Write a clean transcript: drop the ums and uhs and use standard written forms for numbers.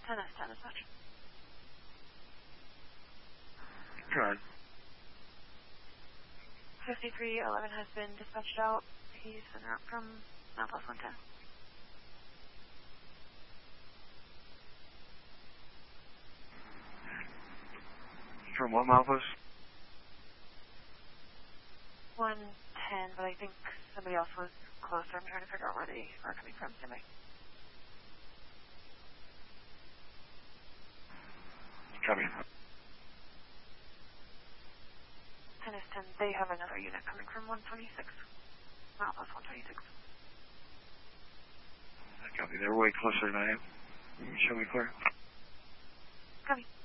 10 is 10 as much. Go ahead. 5311 has been dispatched out. He's en route from Southwest 110. From what milepost? 110, but I think somebody else was closer. I'm trying to figure out where they are coming from. Somebody. Copy. 10 is 10. They have another unit coming from 126. Milepost 126. Copy. They're way closer than I am. Show me clear. Copy.